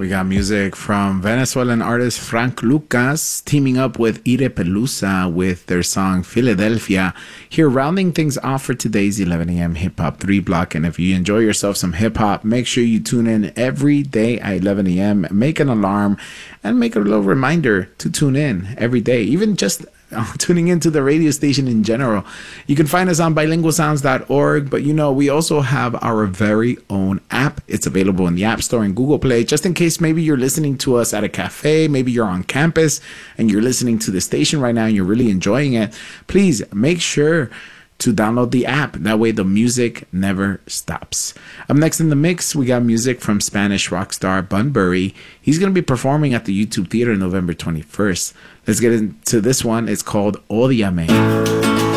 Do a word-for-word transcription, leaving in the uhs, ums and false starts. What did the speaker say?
We got music from Venezuelan artist Frank Lucas teaming up with Ire Pelusa with their song Philadelphia. Here, rounding things off for today's eleven a.m. Hip Hop three block. And if you enjoy yourself some hip hop, make sure you tune in every day at eleven a.m. Make an alarm and make a little reminder to tune in every day, even just uh, tuning into the radio station in general. You can find us on bilingual sounds dot org, but you know, we also have our very own app. It's available in the App Store and Google Play, just in case maybe you're listening to us at a cafe, maybe you're on campus and you're listening to the station right now and you're really enjoying it. Please make sure to download the app. That way the music never stops. Up next in the mix, we got music from Spanish rock star Bunbury. He's going to be performing at the YouTube Theater November twenty-first. Let's get into this one. It's called Odiame.